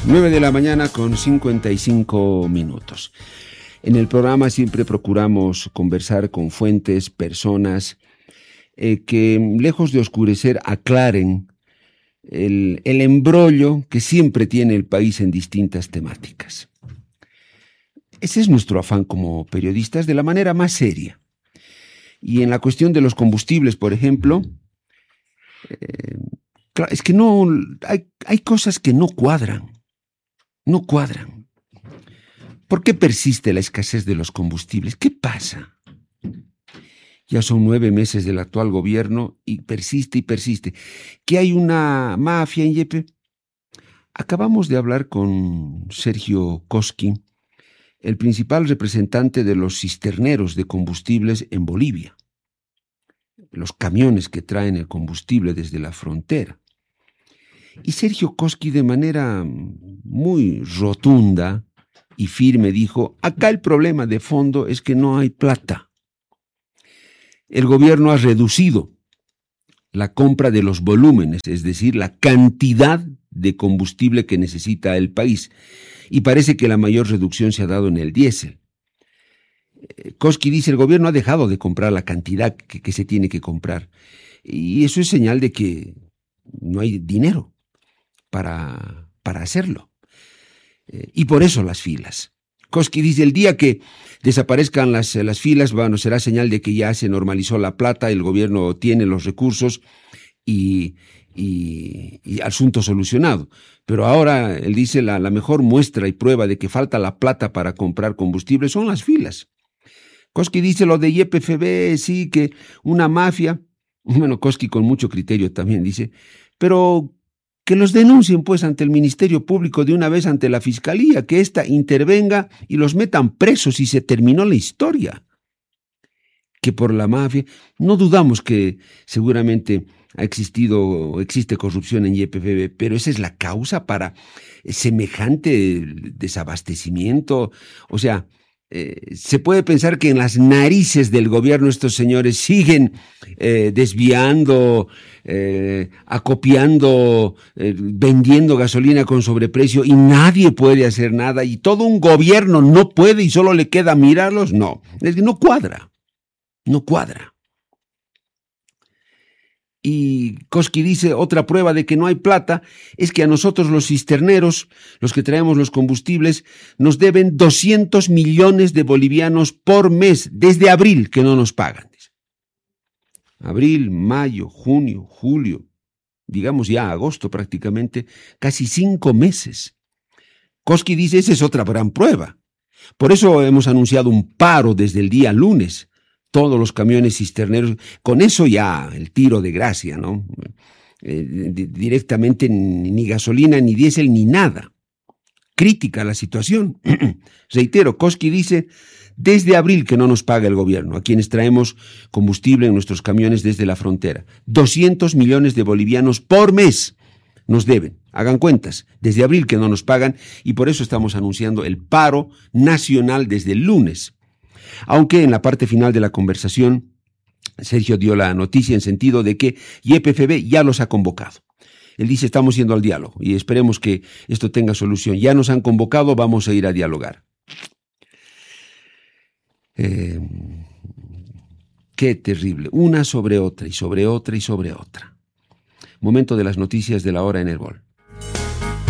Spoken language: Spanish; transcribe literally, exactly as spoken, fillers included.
nueve de la mañana con cincuenta y cinco minutos. En el programa siempre procuramos conversar con fuentes, personas eh, que, lejos de oscurecer, aclaren el, el embrollo que siempre tiene el país en distintas temáticas. Ese es nuestro afán como periodistas, de la manera más seria. Y en la cuestión de los combustibles, por ejemplo, eh, claro, es que no hay, hay cosas que no cuadran. No cuadran. ¿Por qué persiste la escasez de los combustibles? ¿Qué pasa? Ya son nueve meses del actual gobierno y persiste y persiste. ¿Que hay una mafia en Yepe? Acabamos de hablar con Sergio Koski, el principal representante de los cisterneros de combustibles en Bolivia, los camiones que traen el combustible desde la frontera. Y Sergio Koski, de manera muy rotunda y firme, dijo: acá el problema de fondo es que no hay plata. El gobierno ha reducido la compra de los volúmenes, es decir, la cantidad de combustible que necesita el país, y parece que la mayor reducción se ha dado en el diésel. Koski dice: el gobierno ha dejado de comprar la cantidad que, que se tiene que comprar, y eso es señal de que no hay dinero para, para hacerlo. Eh, y por eso las filas. Koski dice: el día que desaparezcan las, las filas, bueno, será señal de que ya se normalizó la plata, el gobierno tiene los recursos y, y, y asunto solucionado. Pero ahora, él dice, la, la mejor muestra y prueba de que falta la plata para comprar combustible son las filas. Koski dice: lo de Y P F B, sí, que una mafia. Bueno, Koski con mucho criterio también dice: pero que los denuncien pues ante el Ministerio Público de una vez, ante la Fiscalía, que ésta intervenga y los metan presos y se terminó la historia. Que por la mafia, no dudamos que seguramente ha existido o existe corrupción en Y P F B, pero esa es la causa para semejante desabastecimiento. O sea, Eh, se puede pensar que en las narices del gobierno estos señores siguen eh, desviando, eh, acopiando, eh, vendiendo gasolina con sobreprecio y nadie puede hacer nada y todo un gobierno no puede y solo le queda mirarlos. No, es que no cuadra, no cuadra. Y Koski dice: otra prueba de que no hay plata es que a nosotros los cisterneros, los que traemos los combustibles, nos deben doscientos millones de bolivianos por mes, desde abril que no nos pagan. Abril, mayo, junio, julio, digamos ya agosto prácticamente, casi cinco meses. Koski dice: esa es otra gran prueba. Por eso hemos anunciado un paro desde el día lunes. Todos los camiones cisterneros, con eso ya el tiro de gracia, ¿no? Eh, directamente ni gasolina, ni diésel, ni nada. Crítica la situación. Reitero, Koski dice: desde abril que no nos paga el gobierno, a quienes traemos combustible en nuestros camiones desde la frontera. doscientos millones de bolivianos por mes nos deben. Hagan cuentas, desde abril que no nos pagan, y por eso estamos anunciando el paro nacional desde el lunes. Aunque en la parte final de la conversación, Sergio dio la noticia en sentido de que Y P F B ya los ha convocado. Él dice: estamos yendo al diálogo y esperemos que esto tenga solución. Ya nos han convocado, vamos a ir a dialogar. Eh, qué terrible. Una sobre otra y sobre otra y sobre otra. Momento de las noticias de la hora en el Gol.